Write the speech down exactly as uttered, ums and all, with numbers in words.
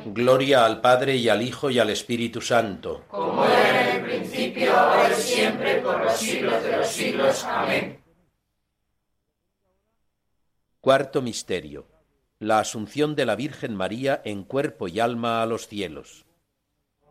Gloria al Padre, y al Hijo, y al Espíritu Santo. Como era en el principio, ahora y siempre, por los siglos de los siglos. Amén. Cuarto misterio: la Asunción de la Virgen María en cuerpo y alma a los cielos.